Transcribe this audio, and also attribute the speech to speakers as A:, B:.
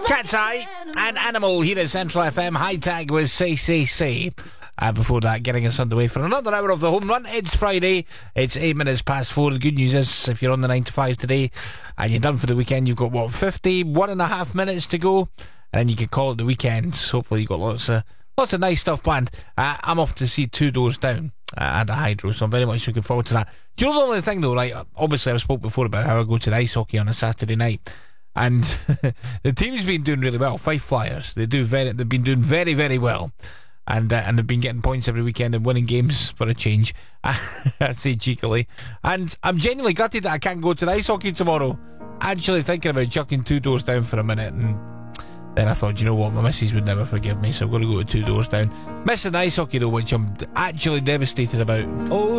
A: Cat's Eye and Animal here at Central FM. High Tag was Say Say Say. Before that, getting us underway for another hour of the home run. It's Friday. It's 8 minutes past 4. The good news is, if you're on the 9 to 5 today and you're done for the weekend, you've got, 51.5 minutes to go, and then you can call it the weekend. Hopefully you've got lots of nice stuff planned. I'm off to see Two Doors Down at the Hydro, so I'm very much looking forward to that. Do you know the only thing though, obviously I've spoke before about how I go to the ice hockey on a Saturday night, and the team's been doing really well. Fife Flyers, they've been doing very, very well. And they've been getting points every weekend and winning games for a change. I'd say cheekily. And I'm genuinely gutted that I can't go to the ice hockey tomorrow. Actually thinking about chucking Two Doors Down for a minute, and then I thought, you know what, my missus would never forgive me, so I'm going to go to Two Doors Down. Missing the ice hockey though, which I'm actually devastated about. Oh,